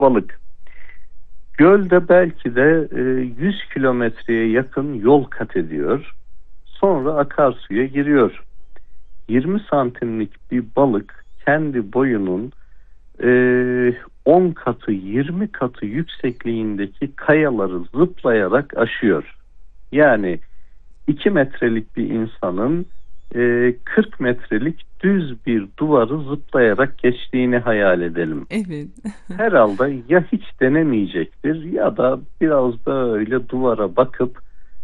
balık. Gölde belki de 100 kilometreye yakın yol kat ediyor. Sonra akarsuya giriyor. 20 santimlik bir balık kendi boyunun 10 katı 20 katı yüksekliğindeki kayaları zıplayarak aşıyor. Yani 2 metrelik bir insanın 40 metrelik düz bir duvarı zıplayarak geçtiğini hayal edelim. Evet. Herhalde ya hiç denemeyecektir ya da biraz böyle duvara bakıp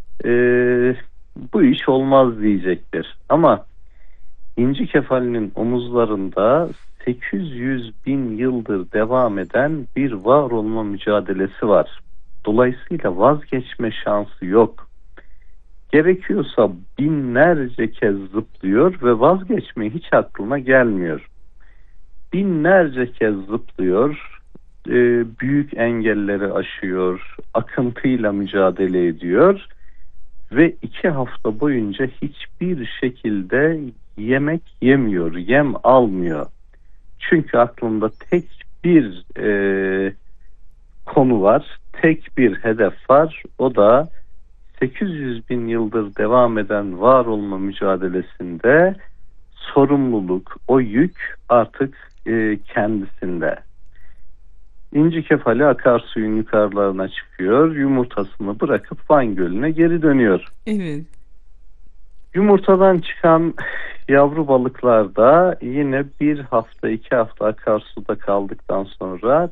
bu iş olmaz diyecektir. Ama İnci Kefali'nin omuzlarında 800 bin yıldır devam eden bir var olma mücadelesi var. Dolayısıyla vazgeçme şansı yok. Gerekiyorsa binlerce kez zıplıyor ve vazgeçme hiç aklına gelmiyor. Binlerce kez zıplıyor, büyük engelleri aşıyor, akıntıyla mücadele ediyor ve 2 hafta boyunca hiçbir şekilde yemek yemiyor, yem almıyor. Çünkü aklında tek bir konu var, tek bir hedef var. O da 800 bin yıldır devam eden var olma mücadelesinde sorumluluk, o yük artık kendisinde. İnci Kefali akarsuyun yukarılarına çıkıyor, yumurtasını bırakıp Van Gölü'ne geri dönüyor. Evet. Yumurtadan çıkan yavru balıklar da yine 1 hafta 2 hafta akarsuda kaldıktan sonra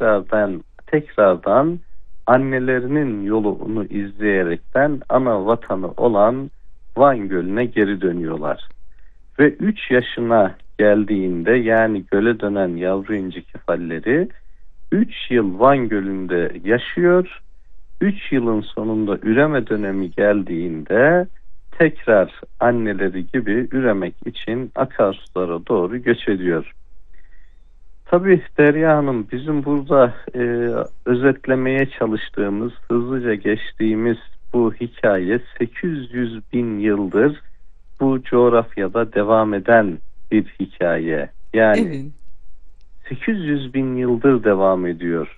tekrardan annelerinin yolunu izleyerekten ana vatanı olan Van Gölü'ne geri dönüyorlar. Ve 3 yaşına geldiğinde, yani göle dönen yavru inci kefalleri 3 yıl Van Gölü'nde yaşıyor. 3 yılın sonunda üreme dönemi geldiğinde tekrar anneleri gibi üremek için akarsulara doğru göç ediyor. Tabii Derya Hanım, bizim burada özetlemeye çalıştığımız, hızlıca geçtiğimiz bu hikaye 800 bin yıldır bu coğrafyada devam eden bir hikaye. Yani Evet. 800 bin yıldır devam ediyor.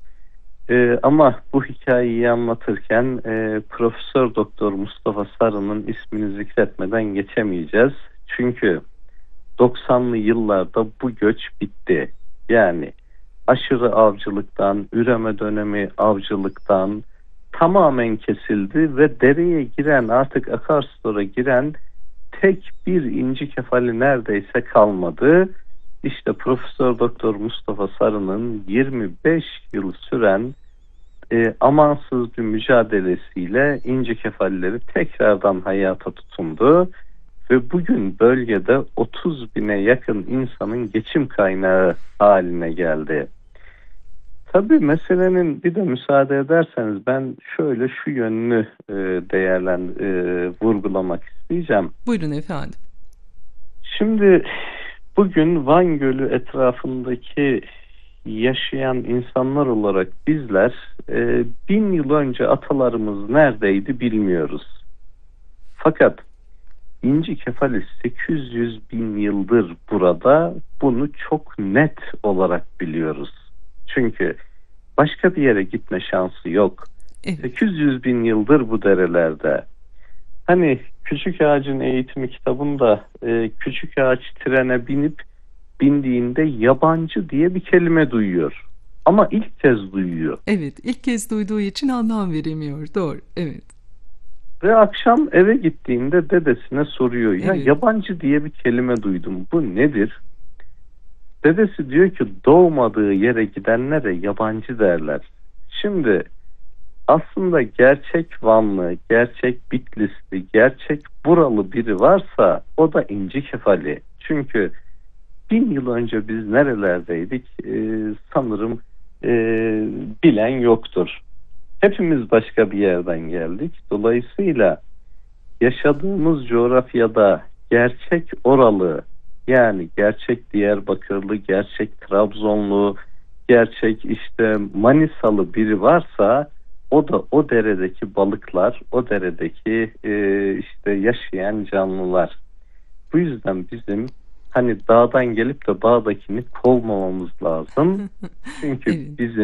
Ama bu hikayeyi anlatırken Profesör Doktor Mustafa Sarı'nın ismini zikretmeden geçemeyeceğiz. Çünkü 90'lı yıllarda bu göç bitti. Yani aşırı avcılıktan, üreme dönemi avcılıktan tamamen kesildi ve dereye giren, artık akarsulara giren tek bir inci kefali neredeyse kalmadı. İşte Profesör Doktor Mustafa Sarı'nın 25 yıl süren amansız bir mücadelesiyle inci kefalleri tekrardan hayata tutundu ve bugün bölgede 30 bine yakın insanın geçim kaynağı haline geldi. Tabii meselenin bir de müsaade ederseniz ben şöyle şu yönünü vurgulamak isteyeceğim. Buyurun efendim. Şimdi bugün Van Gölü etrafındaki yaşayan insanlar olarak bizler 1000 yıl önce atalarımız neredeydi bilmiyoruz. Fakat İnci Kefali 800 bin yıldır burada, bunu çok net olarak biliyoruz. Çünkü başka bir yere gitme şansı yok. Evet. 800 bin yıldır bu derelerde. Hani Küçük Ağacın Eğitimi kitabında küçük ağaç trene bindiğinde yabancı diye bir kelime duyuyor. Ama ilk kez duyuyor. Evet, ilk kez duyduğu için anlam veremiyor. Doğru, evet. Ve akşam eve gittiğinde dedesine soruyor. Ya Evet. yabancı diye bir kelime duydum. Bu nedir? Dedesi diyor ki doğmadığı yere gidenlere yabancı derler. Şimdi aslında gerçek Vanlı, gerçek Bitlisli, gerçek buralı biri varsa o da İnci Kefali. Çünkü 1000 yıl önce biz nerelerdeydik sanırım bilen yoktur. Hepimiz başka bir yerden geldik. Dolayısıyla yaşadığımız coğrafyada gerçek oralı, yani gerçek Diyarbakırlı, gerçek Trabzonlu, gerçek işte Manisalı biri varsa o da o deredeki balıklar, o deredeki işte yaşayan canlılar. Bu yüzden bizim hani dağdan gelip de bağdakini kovmamamız lazım. Çünkü Evet. bizim